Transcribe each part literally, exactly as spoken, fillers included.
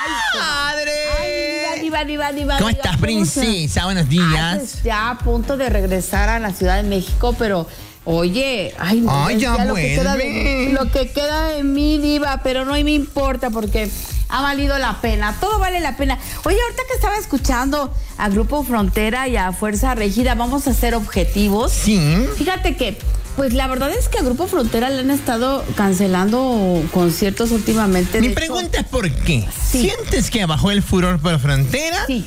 ¡Madre! Ay, diva, diva, diva, ¿Cómo diva, estás, princesa? Buenos días. Ay, pues ya a punto de regresar a la Ciudad de México, pero... Oye, ay, no, Ay, ya lo, que queda de, vuelve. lo que queda de mí, diva, pero no me importa porque ha valido la pena, todo vale la pena. Oye, ahorita que estaba escuchando a Grupo Frontera y a Fuerza Régida, vamos a ser objetivos. Sí. Fíjate que, pues la verdad es que a Grupo Frontera le han estado cancelando conciertos últimamente. Mi de pregunta hecho, es ¿por qué? Sí. ¿Sientes que bajó el furor por Frontera? Sí.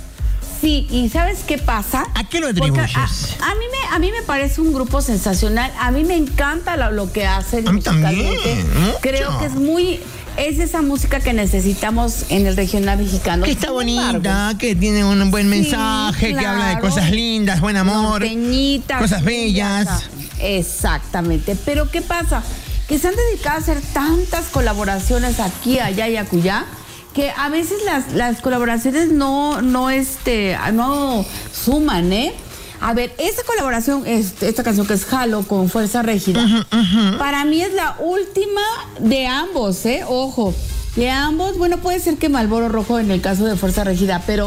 Sí, ¿y sabes qué pasa? ¿A qué lo Porque atribuyes? A, a mí me, a mí me parece un grupo sensacional. A mí me encanta lo, lo que hacen A mí musicalmente. también, mucho. Creo que es muy... Es esa música que necesitamos en el regional mexicano. Que está Sin bonita, embargo, que tiene un buen sí, mensaje, que habla de claro. cosas lindas, buen amor, norteñita, cosas sí, bellas. ya está. Exactamente. Pero ¿qué pasa? Que se han dedicado a hacer tantas colaboraciones aquí, allá y acullá, que a veces las, las colaboraciones no, no, este, no suman, ¿eh? A ver, esta colaboración, este, esta canción que es Jalo con Fuerza Régida, uh-huh, uh-huh. para mí es la última de ambos, ¿eh? Ojo, de ambos, bueno, puede ser que Marlboro Rojo en el caso de Fuerza Régida, pero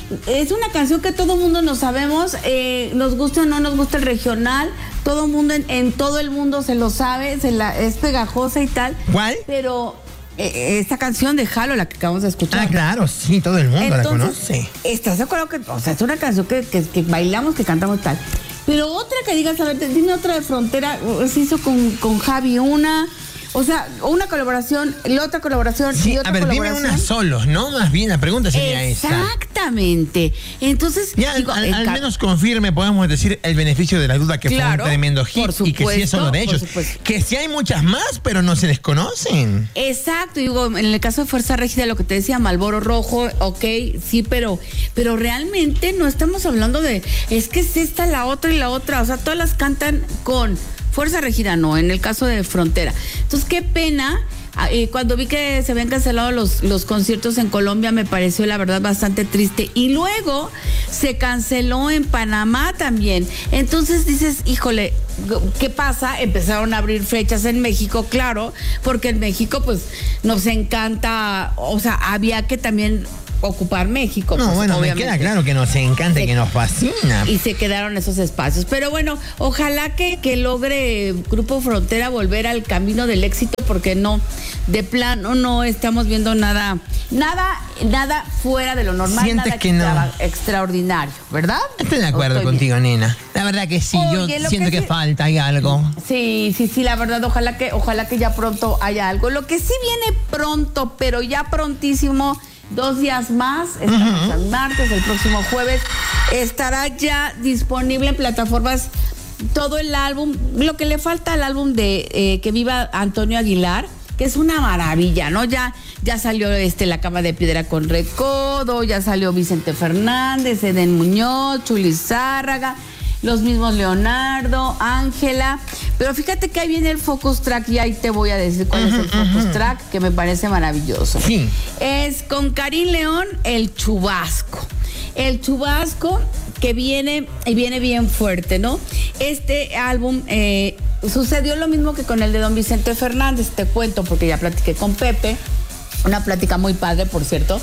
es una canción que todo mundo nos sabemos, eh, nos gusta o no nos gusta el regional, todo mundo en, en todo el mundo se lo sabe, se la, es pegajosa y tal. ¿Cuál? Pero... esta canción de Jalo, la que acabamos de escuchar. Ah, claro, sí, todo el mundo Entonces, la conoce. ¿Estás de acuerdo que, o sea, es una canción que, que, que bailamos, que cantamos tal? Pero otra que digas, a ver, dime otra de Frontera, se hizo con, con Javi una, o sea, una colaboración, la otra colaboración Sí, y otra a ver, dime colaboración. una solos, ¿no? Más bien, la pregunta sería esa. Exactamente. Entonces, Ya, digo, al, el al ca- menos confirme, podemos decir el beneficio de la duda que Claro, fue un tremendo hit por y que sí es solo de supuesto, ellos. por supuesto. Que sí hay muchas más, pero no se les conocen. Exacto, digo, en el caso de Fuerza Régida, lo que te decía, Marlboro Rojo, ok, sí, pero, pero realmente no estamos hablando de, es que es esta, la otra y la otra, o sea, todas las cantan con Fuerza Régida, no, en el caso de Frontera. Entonces, qué pena. Eh, cuando vi que se habían cancelado los, los conciertos en Colombia, me pareció la verdad bastante triste. Y luego se canceló en Panamá también. Entonces dices, híjole, ¿qué pasa? Empezaron a abrir fechas en México, claro, porque en México pues nos encanta, o sea, había que también ocupar México. No, pues, bueno, obviamente. me queda claro que nos encanta y que nos fascina. Y se quedaron esos espacios. Pero bueno, ojalá que, que logre Grupo Frontera volver al camino del éxito, porque no, de plano no estamos viendo nada, nada, nada fuera de lo normal, Sientes nada que extra- no. extraordinario, ¿verdad? Estoy de acuerdo Estoy contigo, bien. nena. La verdad que sí, Oye, yo lo siento que que, sí- falta, hay algo. Sí, sí, sí, la verdad, ojalá que, ojalá que ya pronto haya algo. Lo que sí viene pronto, pero ya prontísimo, dos días más, estamos uh-huh. el martes, el próximo jueves, estará ya disponible en plataformas todo el álbum, lo que le falta al álbum de eh, Que Viva Antonio Aguilar, que es una maravilla, ¿no? Ya, ya salió este La Cama de Piedra con Recodo, ya salió Vicente Fernández, Eden Muñoz, Chuli Zárraga, los mismos Leonardo, Ángela, pero fíjate que ahí viene el Focus Track y ahí te voy a decir cuál uh-huh, es el Focus uh-huh. Track, que me parece maravilloso. Sí. Es con Karim León, El Chubasco. El Chubasco que viene y viene bien fuerte, ¿no? Este álbum eh, sucedió lo mismo que con el de Don Vicente Fernández, te cuento porque ya platiqué con Pepe, una plática muy padre, por cierto.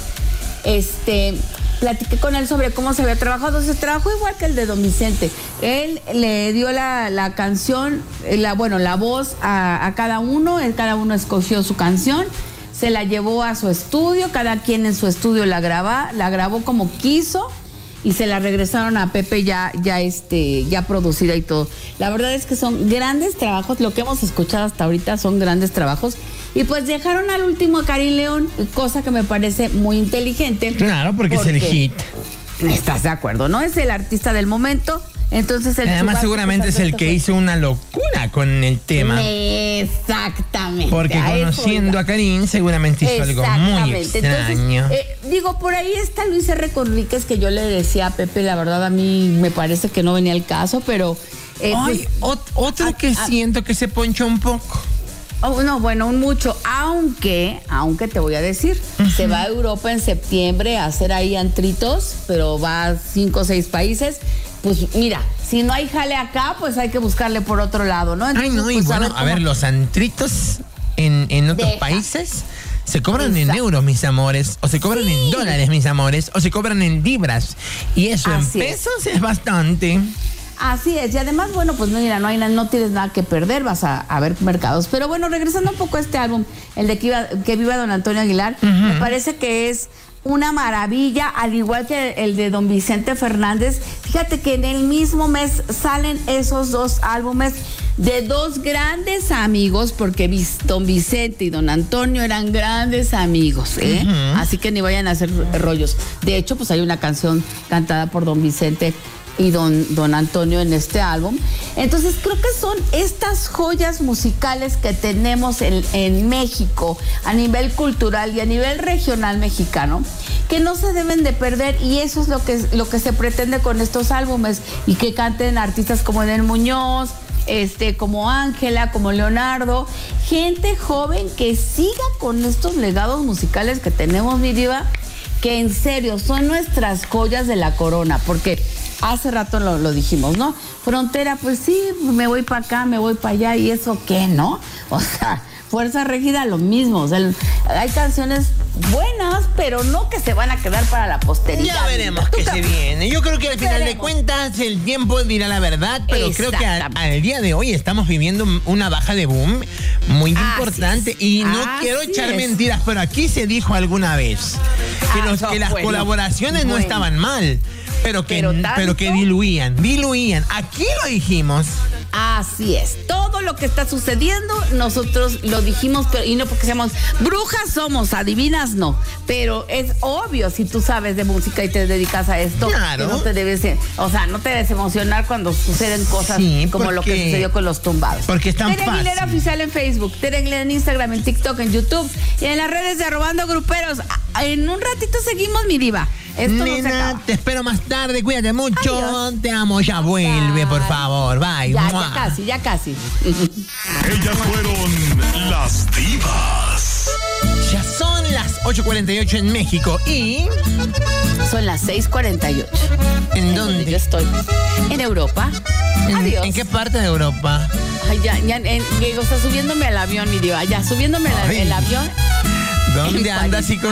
Este, platiqué con él sobre cómo se había trabajado. Se trabajó igual que el de Don Vicente. Él le dio la, la canción, la, bueno, la voz a, a cada uno, él, cada uno escogió su canción, se la llevó a su estudio, cada quien en su estudio la graba, la grabó como quiso y se la regresaron a Pepe ya, ya, este, ya producida y todo. La verdad es que son grandes trabajos, lo que hemos escuchado hasta ahorita son grandes trabajos. Y pues dejaron al último a Karim León, cosa que me parece muy inteligente. Claro, porque, porque es el hit. ¿Estás de acuerdo? ¿No? Es el artista del momento. Entonces el Además, Chubasco, seguramente pues, es el que fue... hizo una locura con el tema. Exactamente. Porque a conociendo a Karim, seguramente hizo algo muy extraño. Entonces, eh, digo, por ahí está Luis R. Conríquez, que yo le decía a Pepe, la verdad a mí me parece que no venía al caso, pero... Eh, Ay, pues, ot- otro a, que a, siento que se ponchó un poco. Oh, no, bueno, un mucho, aunque, aunque te voy a decir, uh-huh. se va a Europa en septiembre a hacer ahí antritos, pero va a cinco o seis países. Pues mira, si no hay jale acá, pues hay que buscarle por otro lado, ¿no? Entonces, Ay, no, pues, y bueno, a ver, a ver, los antritos en, en otros Deja. países Se cobran Exacto. en euros, mis amores, o se cobran Sí. en dólares, mis amores, o se cobran en libras. Y eso Así en es. pesos es bastante. Así es, y además, bueno, pues no, mira, no, hay, na- no tienes nada que perder, vas a, a ver mercados. Pero bueno, regresando un poco a este álbum, el de Que, iba, que Viva Don Antonio Aguilar, me parece que es una maravilla, al igual que el de Don Vicente Fernández. Fíjate que en el mismo mes salen esos dos álbumes de dos grandes amigos, porque Vis- Don Vicente y Don Antonio eran grandes amigos, ¿eh? Ujú. Así que ni vayan a hacer rollos. De hecho, pues hay una canción cantada por Don Vicente y don, don Antonio en este álbum. Entonces creo que son estas joyas musicales que tenemos en, en México a nivel cultural y a nivel regional mexicano que no se deben de perder, y eso es lo que, lo que se pretende con estos álbumes, y que canten artistas como Edel Muñoz, este, como Ángela, como Leonardo, gente joven que siga con estos legados musicales que tenemos, mi diva, que en serio son nuestras joyas de la corona, porque hace rato lo, lo dijimos, ¿no? Frontera, pues sí, me voy para acá, me voy para allá, ¿y eso qué, no? O sea, Fuerza Régida, lo mismo. O sea, el- hay canciones buenas, pero no que se van a quedar para la posteridad. Ya veremos ¿Tú qué qué- se viene. Yo creo que al final de Veremos. cuentas el tiempo dirá la verdad, pero creo que al, Exactamente. al día de hoy estamos viviendo una baja de boom muy Así importante. es. Y no Así quiero echar es. mentiras, pero aquí se dijo alguna vez que, Ah, los- no, que las bueno. colaboraciones no Bueno. estaban mal, pero que, Pero pero que tanto. diluían, diluían. Aquí lo dijimos. Así es. Todo lo que está sucediendo, nosotros lo dijimos, pero, y no porque seamos brujas somos, adivinas no. Pero es obvio, si tú sabes de música y te dedicas a esto, Claro. que no te debes, o sea, no te debes emocionar cuando suceden cosas Sí, como lo que porque- sucedió con los tumbados. porque es tan Tere Aguilera fácil. Oficial en Facebook, Tere Aguilera en Instagram, en TikTok, en YouTube y en las redes de Arrobando Gruperos. A- En un ratito seguimos, mi diva. Esto no se Nena, acaba. te espero más tarde. Cuídate mucho. Adiós. Te amo. Ya vuelve, por favor. Bye. Ya, Mua. ya casi, ya casi. Ellas fueron las divas. Ya son las ocho cuarenta y ocho en México. ¿Y Son las seis cuarenta y ocho. en Yo dónde? estoy en Europa. ¿En, Adiós. ¿En qué parte de Europa? Ay, ya, ya, en, o sea, subiéndome al avión, mi diva. Ya, subiéndome al Ay. el avión. ¿Dónde En andas París. y con